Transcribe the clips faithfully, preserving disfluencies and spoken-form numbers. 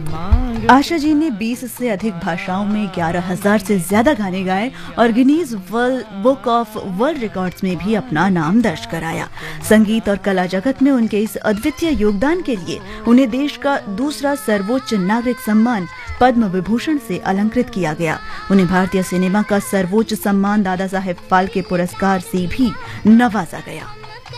आशा जी ने बीस से अधिक भाषाओं में ग्यारह हज़ार से ज्यादा गाने गाए और Guinness world book of world records में भी अपना नाम दर्ज कराया। संगीत और कला जगत में उनके इस अद्वितीय योगदान के लिए उन्हें देश का दूसरा सर्वोच्च नागरिक सम्मान पद्म विभूषण से अलंकृत किया गया। उन्हें भारतीय सिनेमा का सर्वोच्च सम्मान दादा साहेब फाल्के पुरस्कार से भी नवाजा गया।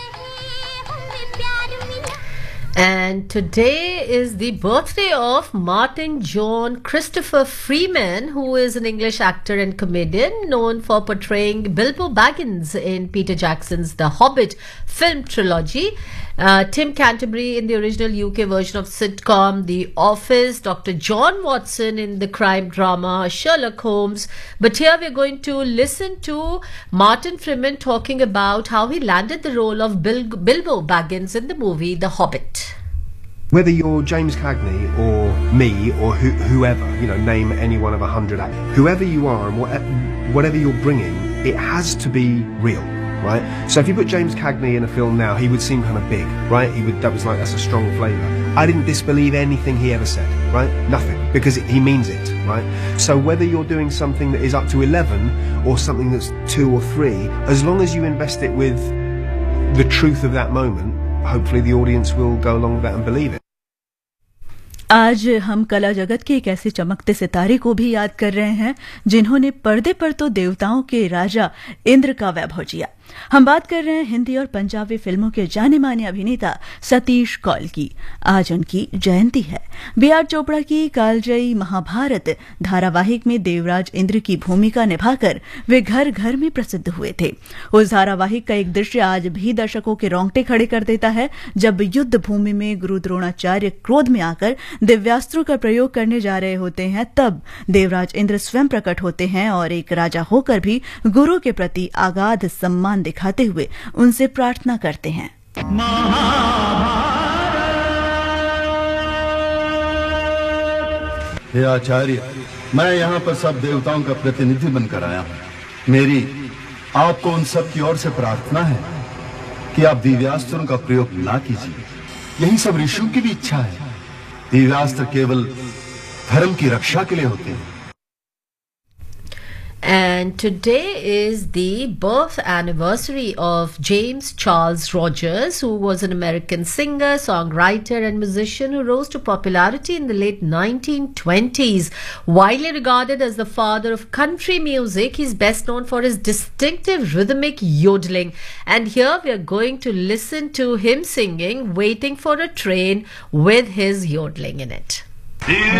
And today is the birthday of Martin John Christopher Freeman, who is an English actor and comedian known for portraying Bilbo Baggins in Peter Jackson's The Hobbit film trilogy. Uh, Tim Canterbury in the original U K version of sitcom The Office, Doctor John Watson in the crime drama Sherlock Holmes. But here we're going to listen to Martin Freeman talking about how he landed the role of Bil- Bilbo Baggins in the movie The Hobbit. Whether you're James Cagney or me or who, whoever, you know, name any one of a hundred, whoever you are and what, whatever you're bringing, it has to be real, right? So if you put James Cagney in a film now, he would seem kind of big, right? He would, that was like, that's a strong flavour. I didn't disbelieve anything he ever said, right? Nothing, because he means it, right? So whether you're doing something that is up to eleven or something that's two or three, as long as you invest it with the truth of that moment, hopefully the audience will go along with that and believe it. आज हम कला जगत के एक ऐसे चमकते सितारे को भी याद कर रहे हैं जिन्होंने पर्दे पर तो देवताओं के राजा इंद्र का वैभव जिया। हम बात कर रहे हैं हिंदी और पंजाबी फिल्मों के जाने माने अभिनेता सतीश कौल की। आज उनकी जयंती है। बी आर चोपड़ा की कालजयी महाभारत धारावाहिक में देवराज इंद्र की भूमिका निभाकर वे घर घर में प्रसिद्ध हुए थे। उस धारावाहिक का एक दृश्य आज भी दर्शकों के रोंगटे खड़े कर देता है, जब युद्ध भूमि में गुरु द्रोणाचार्य क्रोध में आकर दिव्यास्त्रों का प्रयोग करने जा रहे होते हैं, तब देवराज इंद्र स्वयं प्रकट होते हैं और एक राजा होकर भी गुरु के प्रति अगाध सम्मान दिखाते हुए उनसे प्रार्थना करते हैं। हे आचार्य, मैं यहाँ पर सब देवताओं का प्रतिनिधि बनकर आया हूँ। मेरी आपको उन सब की ओर से प्रार्थना है कि आप दिव्यास्त्रों का प्रयोग ना कीजिए। यही सब ऋषियों की भी इच्छा है। दिव्यास्त्र केवल धर्म की रक्षा के लिए होते हैं। And today is the birth anniversary of James Charles Rogers, who was an American singer, songwriter and musician who rose to popularity in the late nineteen twenties. Widely regarded as the father of country music, he's best known for his distinctive rhythmic yodeling. And here we are going to listen to him singing Waiting for a Train with his yodeling in it.